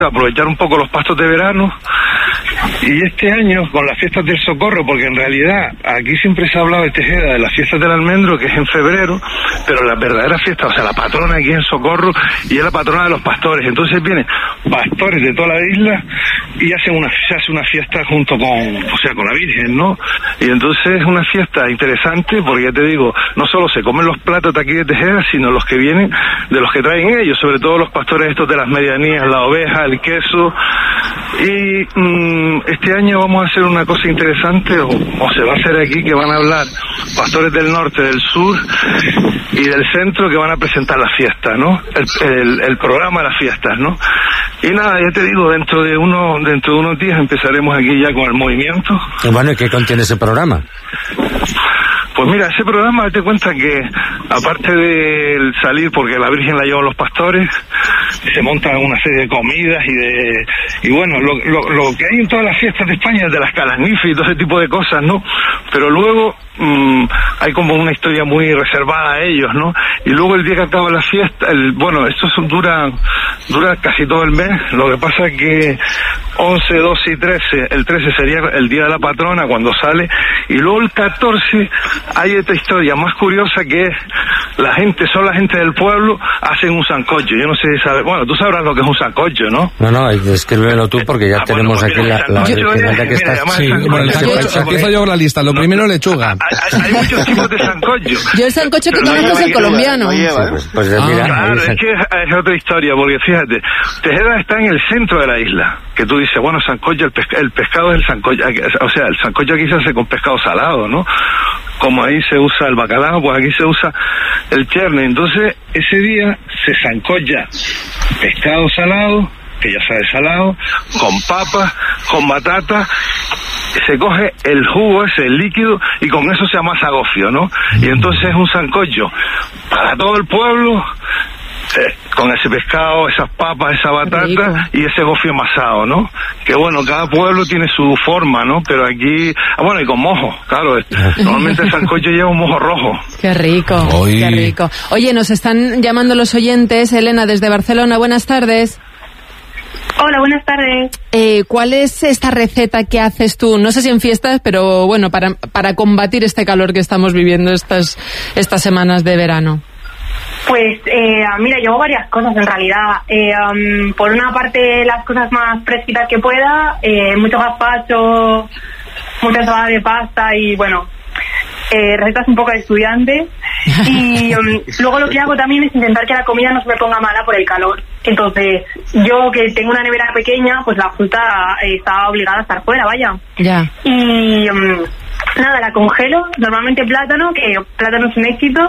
aprovechar un poco los pastos de verano. Y este año con las fiestas del Socorro, porque en realidad aquí siempre se ha hablado de Tejeda de las fiestas del almendro, que es en febrero, pero la verdadera fiesta, o sea, la patrona aquí en Socorro, y es la patrona de los pastores. Entonces vienen pastores de toda la isla y se hace una fiesta junto con la Virgen, ¿no? Y entonces es una fiesta interesante porque, ya te digo, no solo se comen los platos de aquí de Tejeda, sino los que vienen de los que traen ellos, sobre todo los pastores estos de las medianías, la oveja, el queso. Y este año vamos a hacer una cosa interesante, o se va a hacer aquí, que van a hablar pastores del norte, del sur y del centro, que van a presentar la fiesta, ¿no? El programa de las fiestas, ¿no? Y nada, ya te digo, dentro de unos días empezaremos aquí ya con el movimiento. Bueno, ¿y qué contiene ese programa? Pues mira, ese programa, date cuenta que aparte de salir, porque la Virgen la llevan los pastores, se montan una serie de comidas y bueno, lo que hay en todas las fiestas de España, de las calasnifes y todo ese tipo de cosas, ¿no? Pero luego hay como una historia muy reservada a ellos, ¿no? Y luego el día que acaba la fiesta, esto dura casi todo el mes. Lo que pasa es que 11, 12 y 13, el 13 sería el día de la patrona cuando sale, y luego el 14 hay esta historia más curiosa, que es la gente del pueblo hacen un sancocho. Yo no sé si sabes, bueno, tú sabrás lo que es un sancocho, ¿no? No, descríbelo tú, porque ya tenemos aquí la que está. Sí, bueno, empiezo yo con la lista. Lo primero, lechuga. Hay muchos tipos de sancocho. Yo el sancocho que conozco es el colombiano. Pues mira, claro, es que es otra historia, porque fíjate, Tejeda está en el centro de la isla, que tú dices, bueno, sancocho, el pescado es el sancocho, o sea, el sancocho aquí se hace con pescado salado, ¿no? Como ahí se usa el bacalao, pues aquí se usa el cherne. Entonces, ese día se sancocha pescado salado, que ya sabe salado, con papas, con batata, se coge el jugo ese, el líquido, y con eso se amasa gofio, ¿no? Y entonces es un sancocho para todo el pueblo, con ese pescado, esas papas, esa batata y ese gofio amasado, ¿no? Que bueno, cada pueblo tiene su forma, ¿no? Pero aquí, y con mojo, claro. Normalmente el sancocho lleva un mojo rojo. Qué rico, qué rico. Oye, nos están llamando los oyentes. Elena, desde Barcelona, buenas tardes. Hola, buenas tardes. ¿Cuál es esta receta que haces tú? No sé si en fiestas, pero bueno, para combatir este calor que estamos viviendo estas semanas de verano. Pues mira, yo hago varias cosas en realidad. Por una parte, las cosas más fresquitas que pueda, mucho gazpacho, mucha ensalada de pasta y bueno, recetas un poco de estudiante. Y luego lo que hago también es intentar que la comida no se me ponga mala por el calor. Entonces, yo que tengo una nevera pequeña, pues la fruta está obligada a estar fuera, vaya. Ya. Y nada, la congelo, normalmente plátano, que plátano es un éxito,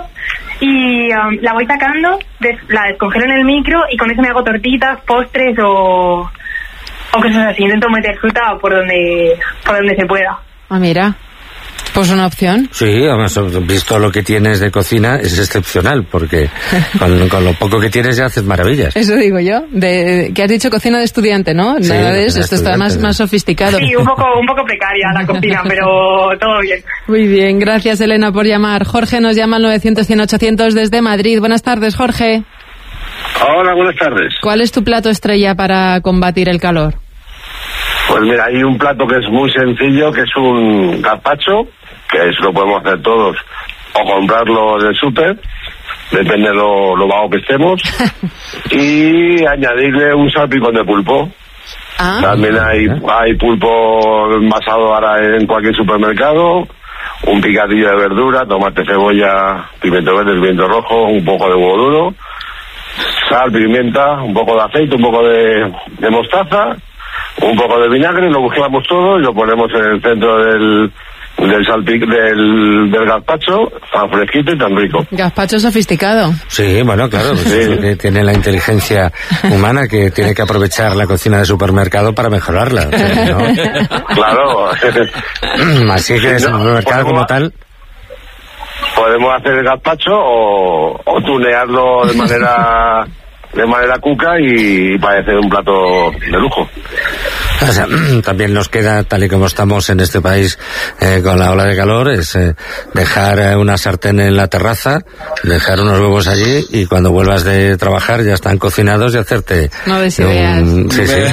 y la voy sacando, la descongelo en el micro y con eso me hago tortitas, postres o cosas así. Intento meter fruta por donde se pueda. Ah, mira. Pues una opción. Sí, además, visto lo que tienes de cocina, es excepcional, porque con lo poco que tienes ya haces maravillas. Eso digo yo. Que has dicho cocina de estudiante, ¿no? Sí, nada de eso, esto está más sofisticado. Sí, un poco precaria la cocina, pero todo bien. Muy bien, gracias Elena por llamar. Jorge nos llama al 900-100-800 desde Madrid. Buenas tardes, Jorge. Hola, buenas tardes. ¿Cuál es tu plato estrella para combatir el calor? Pues mira, hay un plato que es muy sencillo, que es un gazpacho, que eso lo podemos hacer todos, o comprarlo del súper, depende de lo vago que estemos, y añadirle un salpicón de pulpo. También hay pulpo envasado ahora en cualquier supermercado, un picadillo de verdura, tomate, cebolla, pimiento verde, pimiento rojo, un poco de huevo duro, sal, pimienta, un poco de aceite, un poco de mostaza, un poco de vinagre, lo mezclamos todo y lo ponemos en el centro del gazpacho, tan fresquito y tan rico. Gazpacho sofisticado. Sí, bueno, claro, pues sí. Tiene la inteligencia humana que tiene que aprovechar la cocina de supermercado para mejorarla. O sea, ¿no? Claro. Así que el supermercado como tal. Podemos hacer el gazpacho o tunearlo de manera de manera cuca y parece un plato de lujo. O sea, también nos queda, tal y como estamos en este país con la ola de calor, es dejar una sartén en la terraza, dejar unos huevos allí y cuando vuelvas de trabajar ya están cocinados y hacerte... No des ideas. Sí, sí.